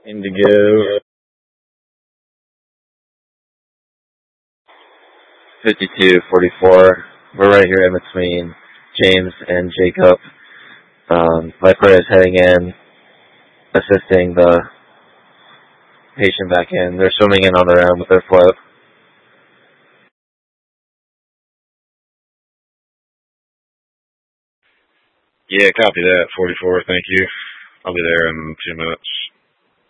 Indigo 5244. We're right here in between James and Jacob. Viper is heading in, assisting the patient back in. They're swimming in on their own with their float. Yeah, copy that, 44. Thank you. I'll be there in 2 minutes.